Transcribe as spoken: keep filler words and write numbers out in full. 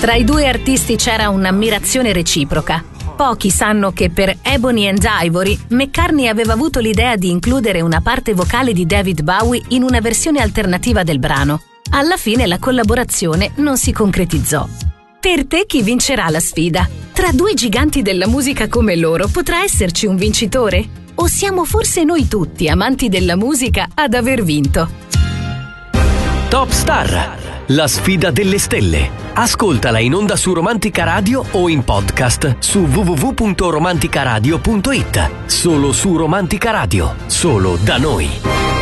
Tra i due artisti c'era un'ammirazione reciproca. Pochi sanno che per Ebony and Ivory McCartney aveva avuto l'idea di includere una parte vocale di David Bowie in una versione alternativa del brano. Alla fine la collaborazione non si concretizzò. Per te chi vincerà la sfida? Tra due giganti della musica come loro potrà esserci un vincitore? O siamo forse noi tutti, amanti della musica, ad aver vinto? Top Star, la sfida delle stelle. Ascoltala in onda su Romantica Radio o in podcast su w w w punto romanticaradio punto it. Solo su Romantica Radio, solo da noi.